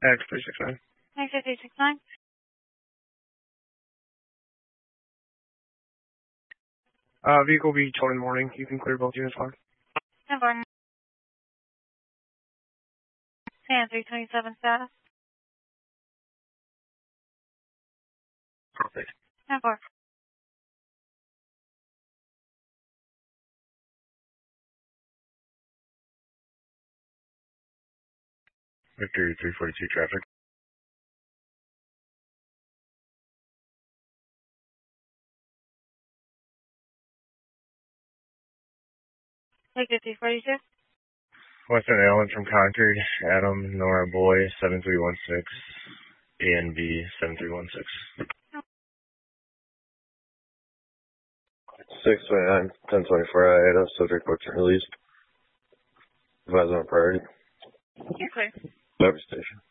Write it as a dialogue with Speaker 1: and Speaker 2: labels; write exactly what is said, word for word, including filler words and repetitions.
Speaker 1: X three six nine.
Speaker 2: X three six nine.
Speaker 1: Uh, vehicle will be towed in the morning. You can clear both units fine.
Speaker 2: ten four. San three twenty-seven status.
Speaker 1: Perfect.
Speaker 2: ten four.
Speaker 3: Victory three forty-two traffic.
Speaker 2: Victor three forty-two.
Speaker 3: Western Allen from Concord. Adam Nora Boy seven three one six. A N B seven three one six. six twenty-nine, ten twenty-four, I had a subject booked and released. Advise on priority.
Speaker 2: You're clear.
Speaker 3: Every station.